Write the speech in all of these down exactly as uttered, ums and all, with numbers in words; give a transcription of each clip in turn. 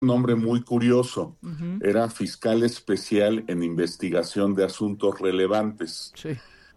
un hombre muy curioso. Uh-huh. Era fiscal especial en investigación de asuntos relevantes. Sí.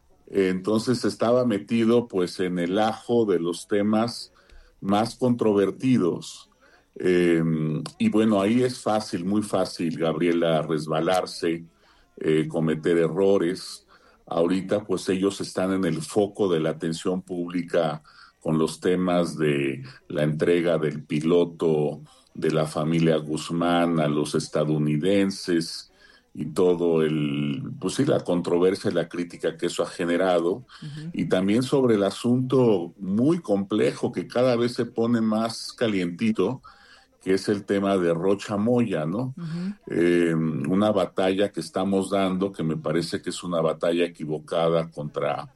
Entonces estaba metido pues en el ajo de los temas más controvertidos. Eh, y bueno, ahí es fácil, muy fácil, Gabriela, resbalarse, eh, cometer errores. Ahorita pues ellos están en el foco de la atención pública con los temas de la entrega del piloto de la familia Guzmán a los estadounidenses y todo el, pues sí, la controversia y la crítica que eso ha generado, Uh-huh. y también sobre el asunto muy complejo que cada vez se pone más calientito, que es el tema de Rocha Moya, ¿no? Uh-huh. Eh, una batalla que estamos dando, que me parece que es una batalla equivocada contra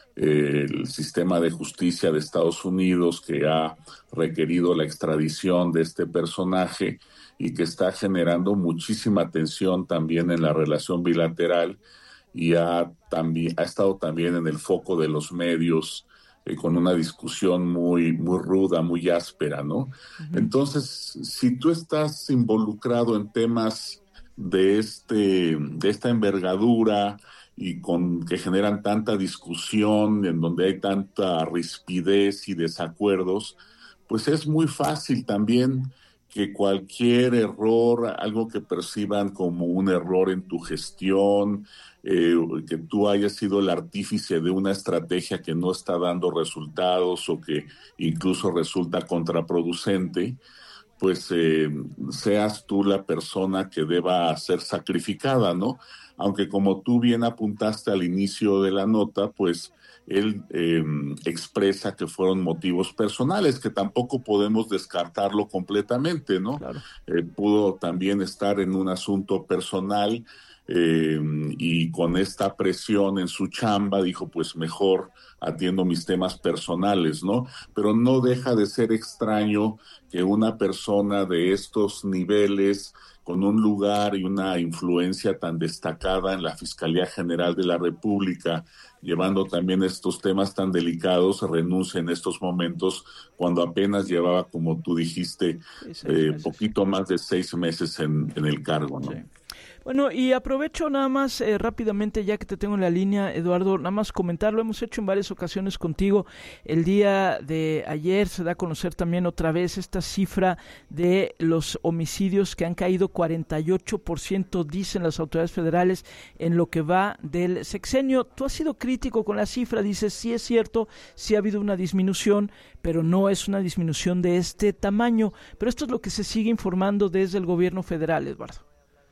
eh, el sistema de justicia de Estados Unidos, que ha requerido la extradición de este personaje y que está generando muchísima tensión también en la relación bilateral, y ha, también, ha estado también en el foco de los medios, eh, con una discusión muy, muy ruda, muy áspera, ¿no? Uh-huh. Entonces, si tú estás involucrado en temas de, este, de esta envergadura y con que generan tanta discusión, en donde hay tanta rispidez y desacuerdos, pues es muy fácil también que cualquier error, algo que perciban como un error en tu gestión, eh, que tú hayas sido el artífice de una estrategia que no está dando resultados o que incluso resulta contraproducente, pues eh, seas tú la persona que deba ser sacrificada, ¿no? Aunque como tú bien apuntaste al inicio de la nota, pues él eh, expresa que fueron motivos personales, que tampoco podemos descartarlo completamente, ¿no? Claro. Eh, pudo también estar en un asunto personal, eh, y con esta presión en su chamba dijo, pues mejor atiendo mis temas personales, ¿no? Pero no deja de ser extraño que una persona de estos niveles, con un lugar y una influencia tan destacada en la Fiscalía General de la República, llevando también estos temas tan delicados, renuncie en estos momentos cuando apenas llevaba, como tú dijiste, Sí, seis eh, meses. poquito más de seis meses en, en el cargo, Sí. ¿no? Bueno, y aprovecho nada más eh, rápidamente, ya que te tengo en la línea, Eduardo, nada más comentar, lo hemos hecho en varias ocasiones contigo. El día de ayer se da a conocer también otra vez esta cifra de los homicidios que han caído cuarenta y ocho por ciento, dicen las autoridades federales, en lo que va del sexenio. Tú has sido crítico con la cifra, dices, sí es cierto, sí ha habido una disminución, pero no es una disminución de este tamaño. Pero esto es lo que se sigue informando desde el gobierno federal, Eduardo.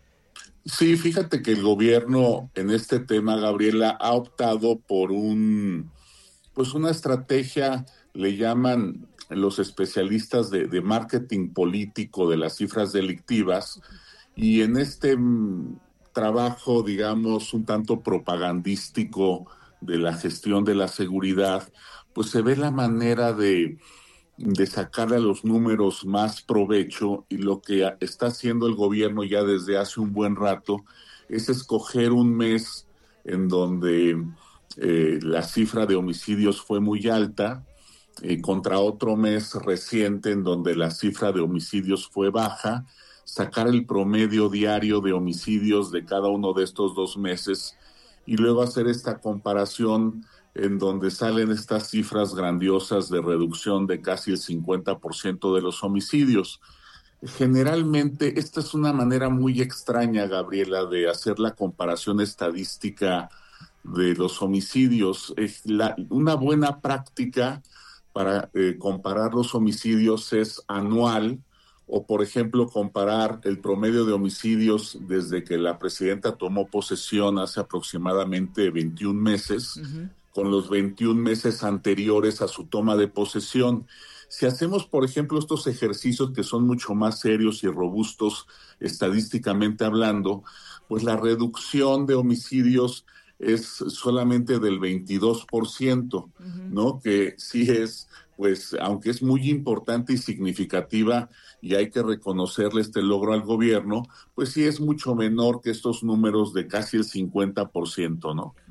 Sí, fíjate que el gobierno en este tema, Gabriela, ha optado por un, pues una estrategia, le llaman los especialistas de, de marketing político de las cifras delictivas, y en este mm, trabajo, digamos, un tanto propagandístico de la gestión de la seguridad, pues se ve la manera de de sacarle a los números más provecho, y lo que está haciendo el gobierno ya desde hace un buen rato es escoger un mes en donde eh, la cifra de homicidios fue muy alta, eh, contra otro mes reciente en donde la cifra de homicidios fue baja, sacar el promedio diario de homicidios de cada uno de estos dos meses y luego hacer esta comparación en donde salen estas cifras grandiosas de reducción de casi el cincuenta por ciento de los homicidios. Generalmente, esta es una manera muy extraña, Gabriela, de hacer la comparación estadística de los homicidios. Es la, una buena práctica para eh, comparar los homicidios es anual, o por ejemplo comparar el promedio de homicidios desde que la presidenta tomó posesión hace aproximadamente veintiún meses, Uh-huh. con los veintiún meses anteriores a su toma de posesión. Si hacemos, por ejemplo, estos ejercicios que son mucho más serios y robustos estadísticamente hablando, pues la reducción de homicidios es solamente del veintidós por ciento, Uh-huh. ¿no? Que sí es, pues, aunque es muy importante y significativa, y hay que reconocerle este logro al gobierno, pues sí es mucho menor que estos números de casi el cincuenta por ciento, ¿no? Ya.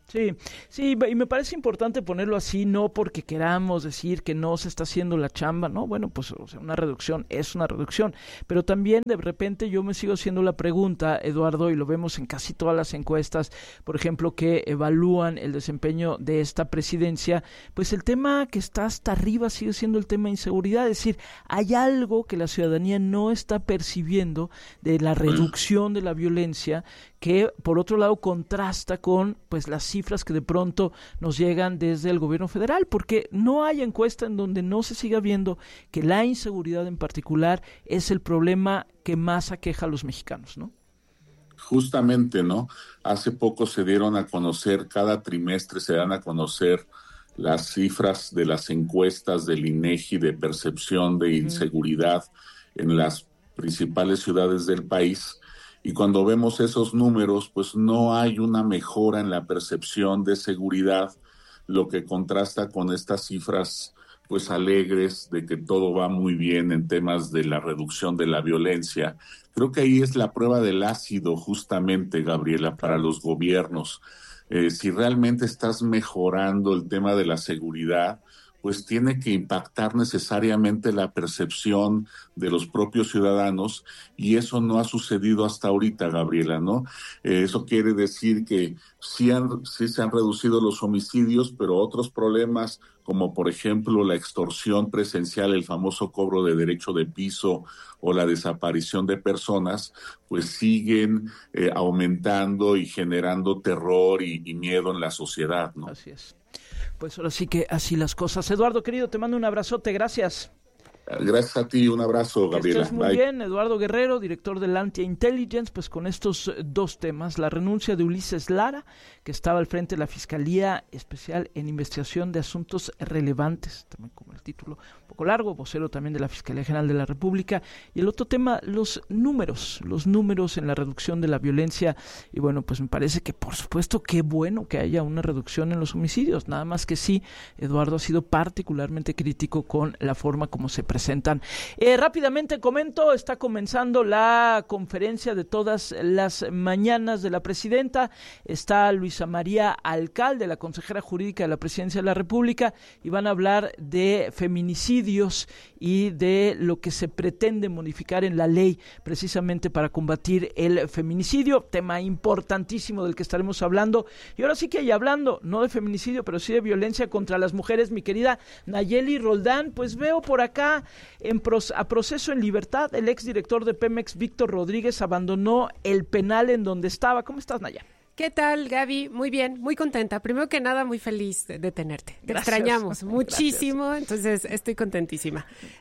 Sí, sí, y me parece importante ponerlo así, no porque queramos decir que no se está haciendo la chamba, no, bueno, pues o sea, una reducción es una reducción, pero también de repente yo me sigo haciendo la pregunta, Eduardo, y lo vemos en casi todas las encuestas, por ejemplo, que evalúan el desempeño de esta presidencia, pues el tema que está hasta arriba sigue siendo el tema de inseguridad, es decir, hay algo que la ciudadanía no está percibiendo de la reducción de la violencia, que por otro lado contrasta con pues las cifras que de pronto nos llegan desde el gobierno federal, porque no hay encuesta en donde no se siga viendo que la inseguridad en particular es el problema que más aqueja a los mexicanos, ¿no? Justamente, ¿no? Hace poco se dieron a conocer, cada trimestre se dan a conocer las cifras de las encuestas del INEGI de percepción de inseguridad uh-huh. en las principales ciudades del país. Y cuando vemos esos números, pues no hay una mejora en la percepción de seguridad, lo que contrasta con estas cifras pues alegres de que todo va muy bien en temas de la reducción de la violencia. Creo que ahí es la prueba del ácido justamente, Gabriela, para los gobiernos. Eh, si realmente estás mejorando el tema de la seguridad, pues tiene que impactar necesariamente la percepción de los propios ciudadanos, y eso no ha sucedido hasta ahorita, Gabriela, ¿no? Eh, eso quiere decir que sí, han, sí se han reducido los homicidios, pero otros problemas, como por ejemplo la extorsión presencial, el famoso cobro de derecho de piso o la desaparición de personas, pues siguen eh, aumentando y generando terror y, y miedo en la sociedad, ¿no? Así es. Pues ahora sí que así las cosas. Eduardo, querido, te mando un abrazote, gracias. Gracias a ti, un abrazo, Gabriela. Que estés muy Bye. bien, Eduardo Guerrero, director del Anti-Intelligence, pues con estos dos temas, la renuncia de Ulises Lara, que estaba al frente de la Fiscalía Especial en Investigación de Asuntos Relevantes, también como el título un poco largo, vocero también de la Fiscalía General de la República, y el otro tema, los números, los números en la reducción de la violencia, y bueno, pues me parece que por supuesto qué bueno que haya una reducción en los homicidios, nada más que sí, Eduardo ha sido particularmente crítico con la forma como se presenta presentan. Eh, rápidamente comento, está comenzando la conferencia de todas las mañanas de la presidenta, está Luisa María Alcalde, la consejera jurídica de la Presidencia de la República, y van a hablar de feminicidios y de lo que se pretende modificar en la ley precisamente para combatir el feminicidio, tema importantísimo del que estaremos hablando. Y ahora sí que hay hablando, no de feminicidio, pero sí de violencia contra las mujeres, mi querida Nayeli Roldán, pues veo por acá en pros, a proceso en libertad, el exdirector de Pemex, Víctor Rodríguez, abandonó el penal en donde estaba. ¿Cómo estás, Naya? ¿Qué tal, Gaby? Muy bien, muy contenta. Primero que nada, muy feliz de, de tenerte. Te Gracias. Extrañamos muchísimo, Gracias. Entonces estoy contentísima.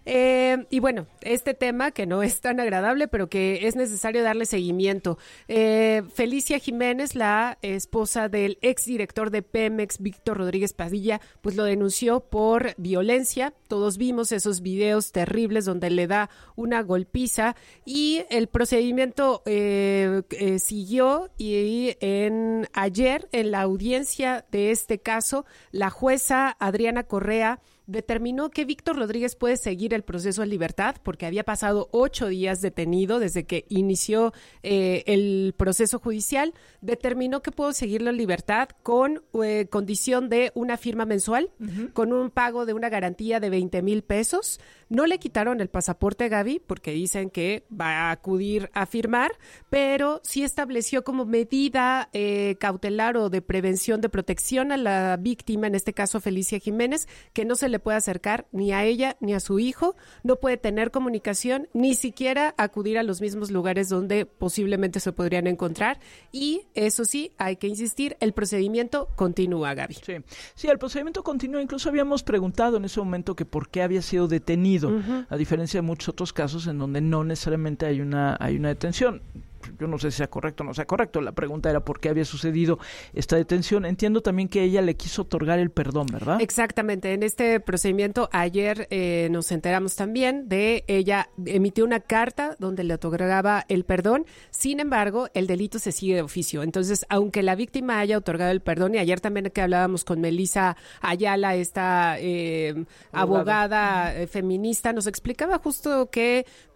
Eh, y bueno, este tema que no es tan agradable, pero que es necesario darle seguimiento. Eh, Felicia Jiménez, la esposa del exdirector de Pemex, Víctor Rodríguez Padilla, pues lo denunció por violencia. Todos vimos esos videos terribles donde le da una golpiza y el procedimiento eh, eh, siguió y eh, En, ayer, en la audiencia de este caso, la jueza Adriana Correa determinó que Víctor Rodríguez puede seguir el proceso en libertad porque había pasado ocho días detenido desde que inició eh, el proceso judicial. Determinó que puedo seguirlo en libertad con eh, condición de una firma mensual, uh-huh. con un pago de una garantía de veinte mil pesos. No le quitaron el pasaporte, Gaby, porque dicen que va a acudir a firmar, pero sí estableció como medida eh, cautelar o de prevención, de protección a la víctima, en este caso Felicia Jiménez, que no se le puede acercar ni a ella ni a su hijo, no puede tener comunicación, ni siquiera acudir a los mismos lugares donde posiblemente se podrían encontrar. Y eso sí, hay que insistir, el procedimiento continúa, Gaby. Sí, sí, el procedimiento continúa. Incluso habíamos preguntado en ese momento que por qué había sido detenido, uh-huh. a diferencia de muchos otros casos en donde no necesariamente hay una, hay una detención. Yo no sé si sea correcto o no sea correcto. La pregunta era por qué había sucedido esta detención. Entiendo también que ella le quiso otorgar el perdón, ¿verdad? Exactamente. En este procedimiento ayer eh, nos enteramos también de ella emitió una carta donde le otorgaba el perdón. Sin embargo, el delito se sigue de oficio. Entonces, aunque la víctima haya otorgado el perdón, y ayer también que hablábamos con Melissa Ayala, esta eh, abogada eh, feminista, nos explicaba justo que, pues,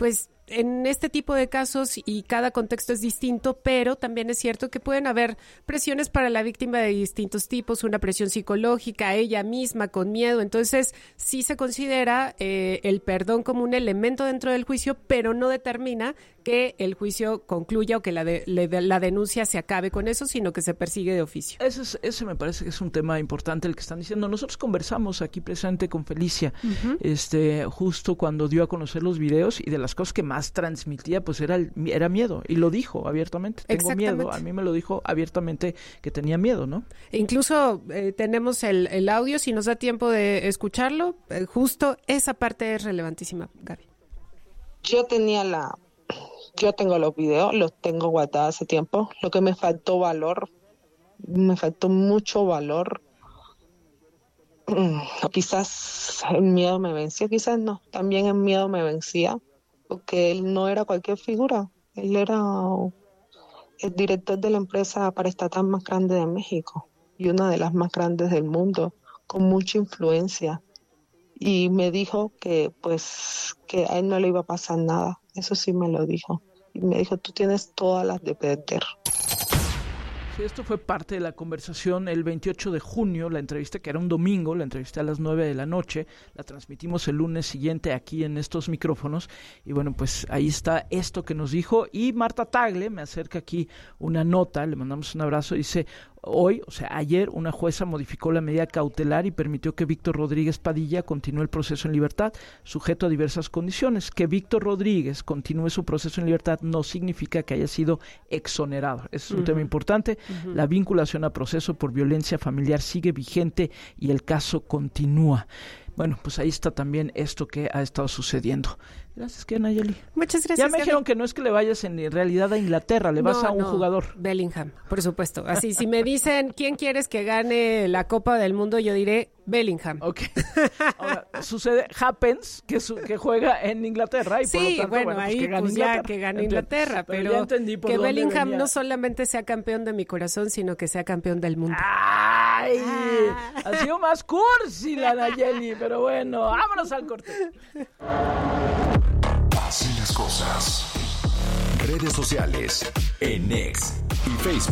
en este tipo de casos, y cada contexto es distinto, pero también es cierto que pueden haber presiones para la víctima de distintos tipos, una presión psicológica, ella misma con miedo. Entonces, sí se considera eh, el perdón como un elemento dentro del juicio, pero no determina que el juicio concluya o que la, de, la denuncia se acabe con eso, sino que se persigue de oficio. Ese, es, ese me parece que es un tema importante el que están diciendo. Nosotros conversamos aquí presente con Felicia, uh-huh. este, justo cuando dio a conocer los videos, y de las cosas que más transmitía, pues era, el, era miedo, y lo dijo abiertamente. Tengo miedo, a mí me lo dijo abiertamente que tenía miedo, ¿no? Incluso eh, tenemos el, el audio, si nos da tiempo de escucharlo, eh, justo esa parte es relevantísima, Gaby. Yo tenía la... Yo tengo los videos, los tengo guardados hace tiempo. Lo que me faltó valor, me faltó mucho valor. Quizás el miedo me venció, quizás no. También el miedo me vencía, porque él no era cualquier figura. Él era el director de la empresa paraestatal más grande de México y una de las más grandes del mundo, con mucha influencia. Y me dijo que, pues, que a él no le iba a pasar nada. Eso sí me lo dijo. Y me dijo, tú tienes todas las de perder. Sí, esto fue parte de la conversación el veintiocho de junio, la entrevista que era un domingo, la entrevisté a las nueve de la noche, la transmitimos el lunes siguiente aquí en estos micrófonos, y bueno, pues ahí está esto que nos dijo. Y Marta Tagle me acerca aquí una nota, le mandamos un abrazo, dice: hoy, o sea, ayer, una jueza modificó la medida cautelar y permitió que Víctor Rodríguez Padilla continúe el proceso en libertad, sujeto a diversas condiciones. Que Víctor Rodríguez continúe su proceso en libertad no significa que haya sido exonerado. Ese es un uh-huh. tema importante. Uh-huh. La vinculación a proceso por violencia familiar sigue vigente y el caso continúa. Bueno, pues ahí está también esto que ha estado sucediendo. Gracias, ¿qué, Nayeli? Muchas gracias. Ya me dijeron que no es que le vayas en realidad a Inglaterra, le vas no, a un no. jugador. Bellingham, por supuesto. Así, si me dicen, ¿quién quieres que gane la Copa del Mundo? Yo diré Bellingham. Ok. Ahora, sucede, happens, que, su, que juega en Inglaterra. Y sí, por lo tanto, bueno, bueno, ahí pues que gane pues Inglaterra. ya que gane Inglaterra, pero, pero ya entendí por que dónde Bellingham venía. no solamente sea campeón de mi corazón, sino que sea campeón del mundo. ¡Ay! Ah. Ha sido más cursi la Nayeli, pero bueno, vámonos al corte. Así las cosas. Redes sociales en X y Facebook.